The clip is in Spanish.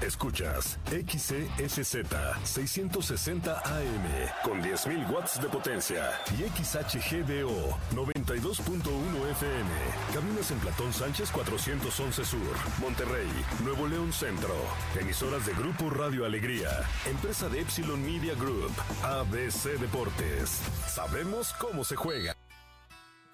Escuchas XESZ 660 AM con 10.000 watts de potencia y XHGDO 92.1 FM. Cabinas en Platón Sánchez 411 Sur, Monterrey, Nuevo León Centro. Emisoras de Grupo Radio Alegría, empresa de Epsilon Media Group, ABC Deportes. Sabemos cómo se juega.